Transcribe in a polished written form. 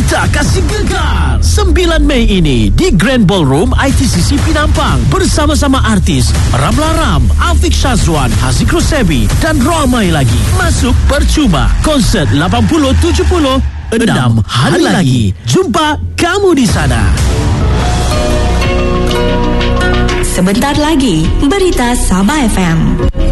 Kita kasih gegar 9 Mei ini di Grand Ballroom ITCC Penampang bersama-sama artis Ramla Ram, Afiq Syazwan, Haziq Rosebi dan ramai lagi. Masuk percuma. Konsert 80-70 6 hari lagi. Jumpa kamu di sana. Sebentar lagi, berita Sabah FM.